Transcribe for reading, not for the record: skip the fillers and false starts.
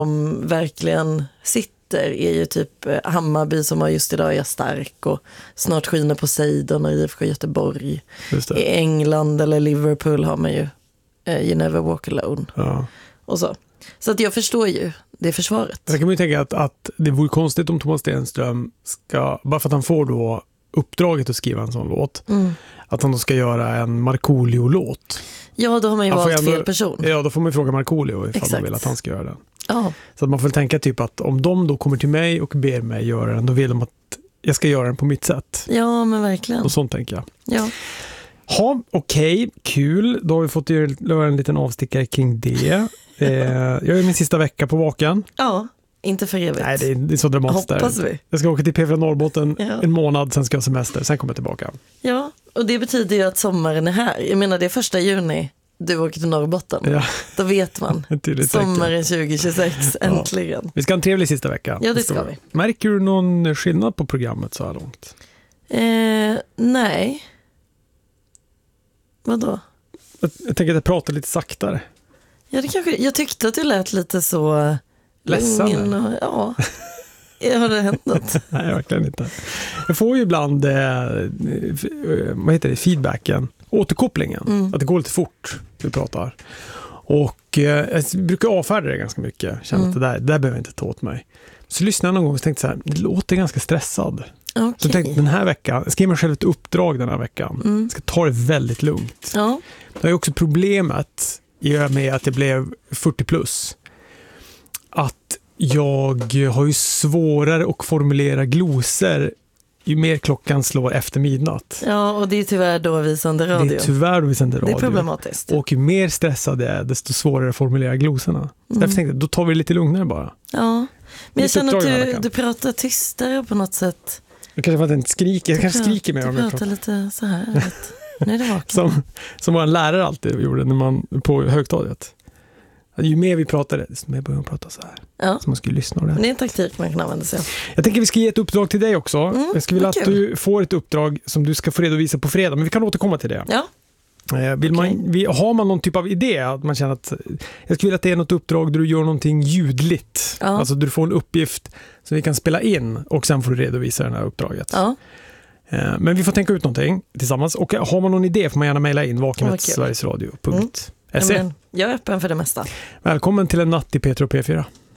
De verkligen sitter är ju typ Hammarby som har just idag är stark och snart skiner Poseidon och IFK Göteborg. I England eller Liverpool har man ju You Never Walk Alone. Ja. Och så att jag förstår ju det försvaret. Jag kan man ju tänka att det vore konstigt om Thomas Stenström ska, bara för att han får då uppdraget att skriva en sån låt, att han då ska göra en Markoolio-låt. Ja, då har man ju valt fel person. Ja, då får man ju fråga Markoolio ifall man vill att han ska göra den. Ja. Så att man får tänka typ att om de då kommer till mig och ber mig göra den, då vill de att jag ska göra den på mitt sätt. Ja, men verkligen. Och sånt tänker jag. Ja. Ja, okej, kul. Då har vi fått göra en liten avstickare kring det. Jag är min sista vecka på Vaken. Ja, inte för evigt. Nej, det är så dramatiskt där. Hoppas vi. Jag ska åka till P4 Norrbotten en månad, sen ska jag ha semester, sen kommer jag tillbaka. Ja, och det betyder ju att sommaren är här. Jag menar, det är 1 juni du åker till Norrbotten. Ja. Då vet man. Sommaren 2026, äntligen. Ja. Vi ska ha en trevlig sista vecka. Ja, det ska vi. Märker du någon skillnad på programmet så här långt? Nej. Vadå? Jag tänker att jag pratar lite saktare. Ja, det kanske. Jag tyckte att du lät lite så ledsen. Ja. Har det hänt något? Nej, verkligen inte. Jag får ju ibland feedbacken, återkopplingen. Att det går lite fort vi pratar. Och jag brukar avfärda det ganska mycket. Känna att det där behöver jag inte ta åt mig. Så lyssnade jag någon gång och tänkte så här, det låter ganska stressad. Okay. Så jag tänkte den här veckan, jag skrev mig själv ett uppdrag den här veckan. Jag ska ta det väldigt lugnt. Ja. Det är också problemet i och med att det blev 40 plus. Att jag har ju svårare att formulera glosor ju mer klockan slår efter midnatt. Ja, och det är tyvärr då vi sänder radio. Det är tyvärr då vi sänder radio. Det är problematiskt. Och ju mer stressad det är, desto svårare att formulera glosorna. Så därför tänkte jag, då tar vi lite lugnare bara. Ja, men jag känner att du pratar tystare på något sätt. Jag kanske inte skriker, jag kanske skriker mer om jag pratar lite så här. Nu är det vaken. Som vår lärare alltid gjorde när man på högstadiet. Ju mer vi pratade, desto mer började man prata så här. Ja. Så man skulle lyssna ordentligt. Det är en taktik man kan använda sig av. Jag tänker att vi ska ge ett uppdrag till dig också. Jag skulle vilja att du får ett uppdrag som du ska få redovisa på fredag. Men vi kan återkomma till det. Ja. Har man någon typ av idé att man känner att jag skulle vilja att det är något uppdrag där du gör någonting ljudligt. Ja. Alltså du får en uppgift som vi kan spela in och sen får du redovisa det här uppdraget. Ja. Men vi får tänka ut någonting tillsammans. Och har man någon idé får man gärna mejla in vaken@sverigesradio.se. Jag är öppen för det mesta. Välkommen till en natt i P3 och P4.